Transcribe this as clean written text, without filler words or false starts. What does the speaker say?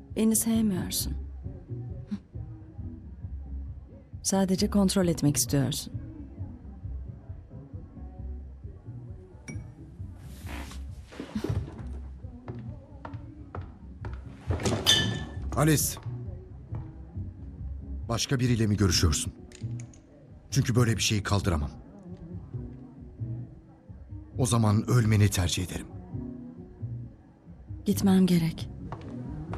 Beni sevmiyorsun. Sadece kontrol etmek istiyorsun. Alice. Başka biriyle mi görüşüyorsun? Çünkü böyle bir şeyi kaldıramam. O zaman ölmeni tercih ederim. Gitmem gerek.